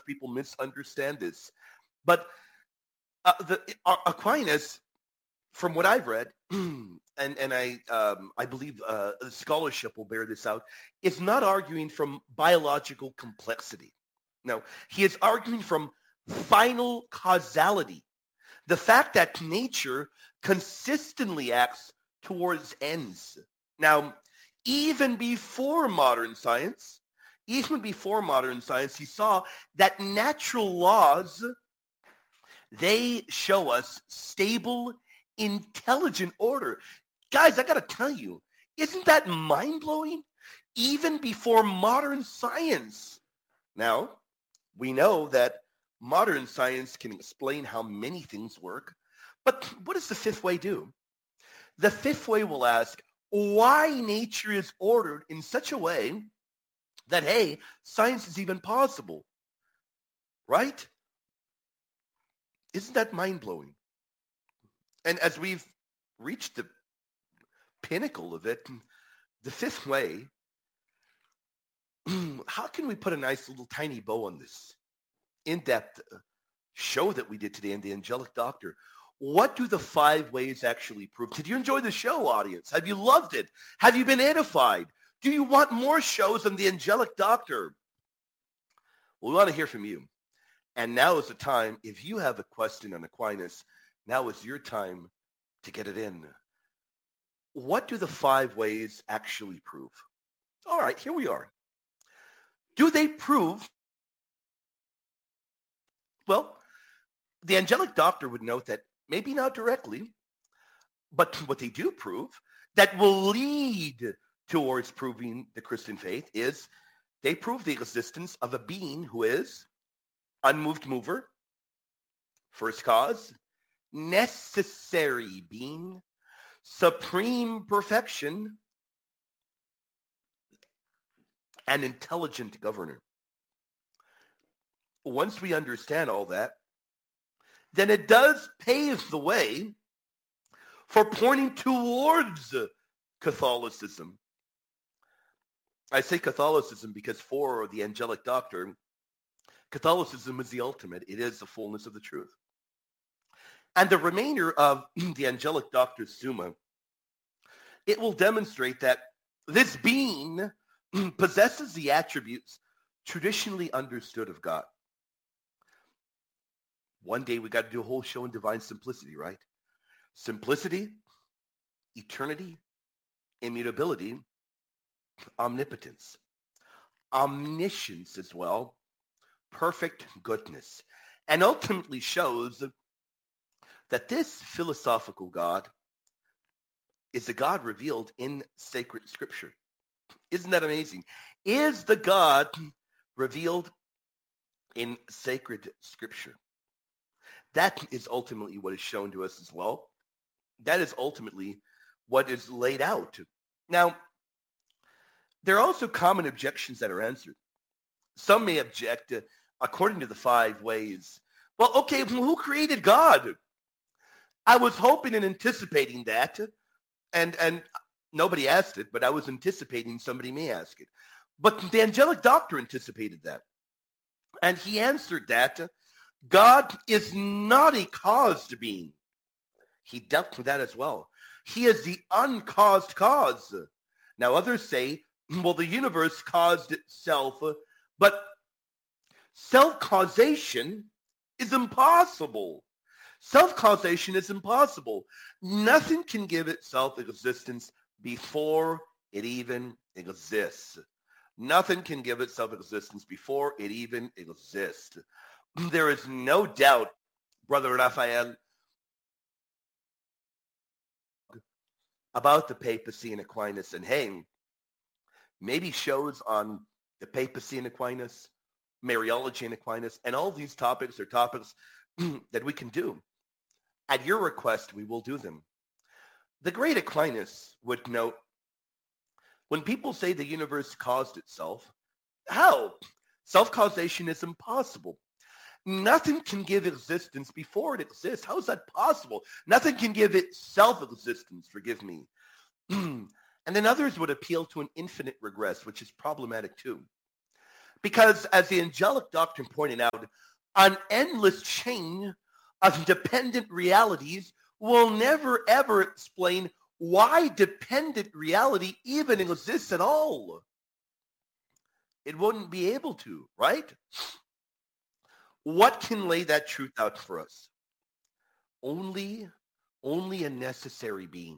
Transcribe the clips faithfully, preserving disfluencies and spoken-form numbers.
people misunderstand this. But uh, the uh, Aquinas, from what I've read, and and I um, I believe uh, scholarship will bear this out, is not arguing from biological complexity. No, he is arguing from final causality. The fact that nature consistently acts towards ends. Now, even before modern science, even before modern science, he saw that natural laws, they show us stable, intelligent order. Guys, I got to tell you, isn't that mind-blowing? Even before modern science. Now, we know that modern science can explain how many things work, but what does the fifth way do? The fifth way will ask why nature is ordered in such a way that, hey, science is even possible, right? Isn't that mind-blowing? And as we've reached the pinnacle of it, the fifth way, how can we put a nice little tiny bow on this in-depth show that we did today in the Angelic Doctor? What do the five ways actually prove? Did you enjoy the show, audience? Have you loved it? Have you been edified? Do you want more shows on the Angelic Doctor? Well, we want to hear from you. And now is the time, if you have a question on Aquinas, now is your time to get it in. What do the five ways actually prove? All right, here we are. Do they prove? Well, the Angelic Doctor would note that maybe not directly, but what they do prove that will lead towards proving the Christian faith is they prove the existence of a being who is unmoved mover, first cause, necessary being, supreme perfection, and intelligent governor. Once we understand all that, then it does pave the way for pointing towards Catholicism. I say Catholicism because for the Angelic Doctor, Catholicism is the ultimate. It is the fullness of the truth. And the remainder of the Angelic Doctor's Summa, it will demonstrate that this being possesses the attributes traditionally understood of God. One day we got to do a whole show on divine simplicity, right? Simplicity, eternity, immutability, omnipotence, omniscience as well, perfect goodness, and ultimately shows that this philosophical God is the God revealed in sacred scripture. Isn't that amazing? Is the God revealed in sacred scripture? That is ultimately what is shown to us as well. That is ultimately what is laid out. Now, there are also common objections that are answered. Some may object, uh, according to the five ways, well, okay, who created God? I was hoping and anticipating that, and and nobody asked it, but I was anticipating somebody may ask it. But the Angelic Doctor anticipated that. And he answered that God is not a caused being. He dealt with that as well. He is the uncaused cause. Now others say, well, the universe caused itself, but self-causation is impossible. Self-causation is impossible. Nothing can give itself existence before it even exists. Nothing can give itself existence before it even exists. There is no doubt, Brother Raphael, about the papacy and Aquinas. And hey, maybe shows on the papacy and Aquinas, Mariology and Aquinas, and all these topics are topics that we can do. At your request, we will do them. The great Aquinas would note, when people say the universe caused itself, how? Self-causation is impossible. Nothing can give existence before it exists. How is that possible? Nothing can give it self-existence, forgive me. And then others would appeal to an infinite regress, which is problematic too. Because as the angelic doctrine pointed out, an endless chain of dependent realities will never ever explain why dependent reality even exists at all. It wouldn't be able to, right? What can lay that truth out for us? Only, only a necessary being.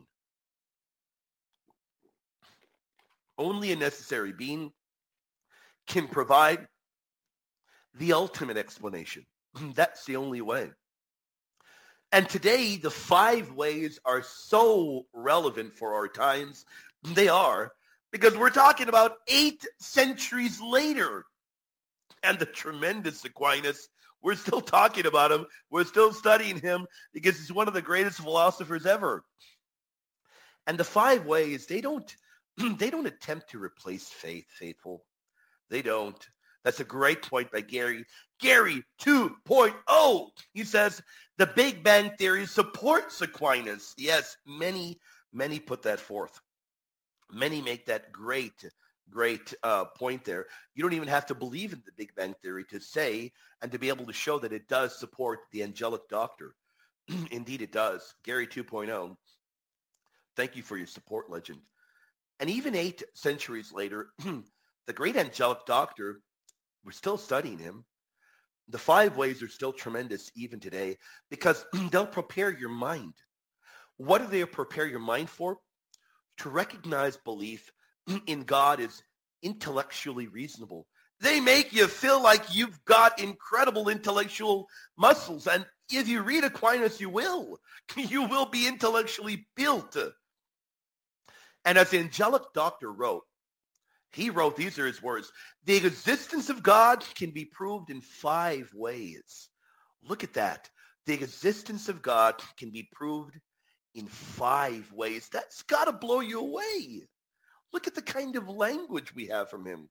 Only a necessary being can provide the ultimate explanation. That's the only way. And today, the five ways are so relevant for our times. They are, because we're talking about eight centuries later. And the tremendous Aquinas, we're still talking about him. We're still studying him because he's one of the greatest philosophers ever. And the five ways, they don't, they don't attempt to replace faith, faithful. They don't. That's a great point by Gary. Gary two point oh. He says, the Big Bang Theory supports Aquinas. Yes, many, many put that forth. Many make that great, great uh, point there. You don't even have to believe in the Big Bang Theory to say and to be able to show that it does support the angelic doctor. Indeed, it does. Gary two point oh. Thank you for your support, legend. And even eight centuries later, the great angelic doctor, we're still studying him. The five ways are still tremendous even today because they'll prepare your mind. What do they prepare your mind for? To recognize belief in God is intellectually reasonable. They make you feel like you've got incredible intellectual muscles. And if you read Aquinas, you will. You will be intellectually built. And as the angelic doctor wrote, he wrote, these are his words, the existence of God can be proved in five ways. Look at that. The existence of God can be proved in five ways. That's got to blow you away. Look at the kind of language we have from him.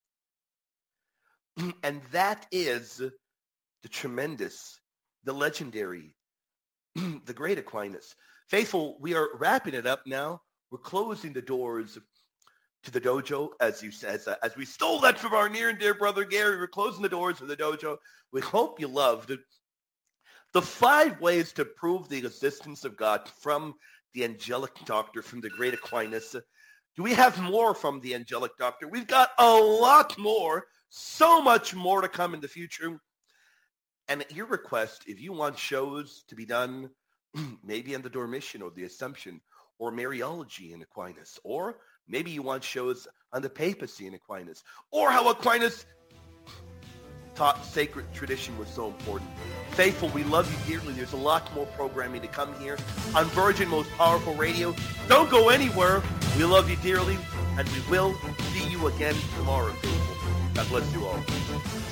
And that is the tremendous, the legendary, the great Aquinas. Faithful, we are wrapping it up now. We're closing the doors to the dojo, as you said, as, as we stole that from our near and dear brother Gary. We're closing the doors of the dojo. We hope you loved it. The five ways to prove the existence of God from the angelic doctor, from the great Aquinas. Do we have more from the angelic doctor? We've got a lot more, so much more to come in the future. And at your request, if you want shows to be done, maybe on the Dormition or the Assumption or Mariology in Aquinas, or maybe you want shows on the papacy in Aquinas, or how Aquinas taught sacred tradition was so important. Faithful, we love you dearly. There's a lot more programming to come here on Virgin Most Powerful Radio. Don't go anywhere. We love you dearly, and we will see you again tomorrow, faithful. God bless you all.